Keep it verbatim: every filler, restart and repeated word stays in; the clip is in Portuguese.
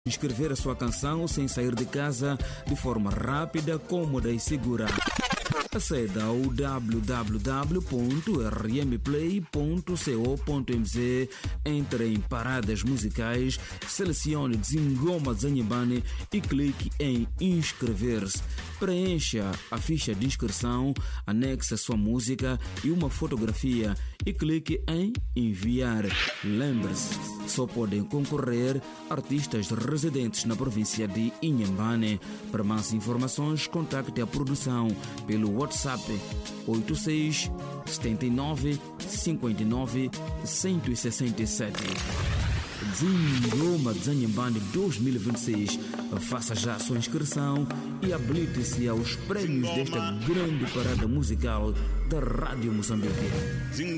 inscrever a sua canção sem sair de casa de forma rápida, cômoda e segura. Acede ao w w w ponto r m play ponto co ponto m z, entre em paradas musicais, selecione Dzingoma Dzanyembane e clique em inscrever-se. Preencha a ficha de inscrição, anexe a sua música e uma fotografia e clique em enviar. Lembre-se, só podem concorrer artistas residentes na província de Inhambane. Para mais informações, contacte a produção pelo WhatsApp oito seis sete nove cinco nove um zero seis sete. Dzingoma Dzanyembane dois mil e vinte e seis. Faça já a sua inscrição e habilite-se aos prémios desta grande parada musical da Rádio Moçambique.